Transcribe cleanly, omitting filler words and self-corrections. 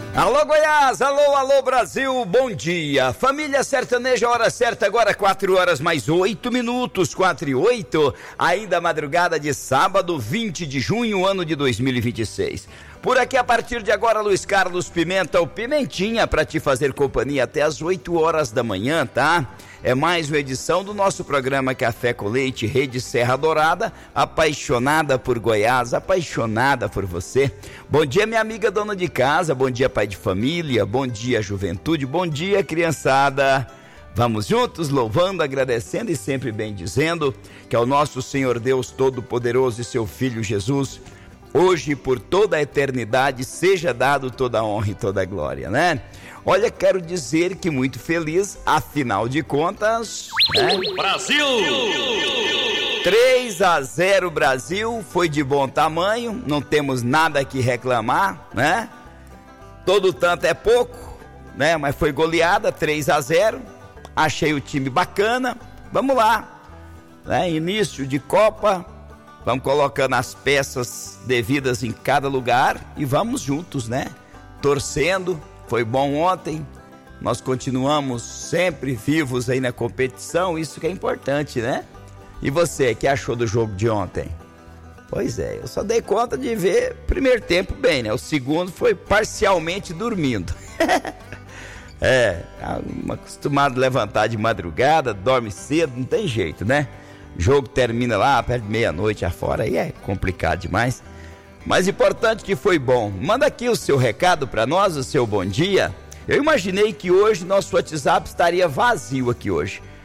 Alô Goiás, alô Brasil, bom dia. Família Sertaneja, hora certa agora, 4 horas mais 8 minutos, 4:08, ainda madrugada de sábado, 20 de junho, ano de 2026. Por aqui, a partir de agora, Luiz Carlos Pimenta, o Pimentinha, para te fazer companhia até as 8 horas da manhã, tá? É mais uma edição do nosso programa Café com Leite, Rede Serra Dourada, apaixonada por Goiás, apaixonada por você. Bom dia, minha amiga dona de casa, bom dia, pai de família, bom dia, juventude, bom dia, criançada. Vamos juntos, louvando, agradecendo e sempre bendizendo, que ao nosso Senhor Deus Todo-Poderoso e seu Filho Jesus, hoje e por toda a eternidade, seja dado toda a honra e toda a glória, né? Olha, quero dizer que muito feliz, afinal de contas, né? Brasil! 3-0 Brasil, foi de bom tamanho, não temos nada que reclamar, né? Todo tanto é pouco, né? Mas foi goleada, 3-0, achei o time bacana, vamos lá, né? Início de Copa, vamos colocando as peças devidas em cada lugar e vamos juntos, né? Torcendo. Foi bom ontem, nós continuamos sempre vivos aí na competição, isso que é importante, né? E você, que achou do jogo de ontem? Pois é, eu só dei conta de ver primeiro tempo bem, né? O segundo foi parcialmente dormindo. Acostumado a levantar de madrugada, dorme cedo, não tem jeito, né? O jogo termina lá perto de meia-noite afora, aí é complicado demais. Mas importante que foi bom. Manda aqui o seu recado para nós, o seu bom dia. Eu imaginei que hoje nosso WhatsApp estaria vazio aqui hoje.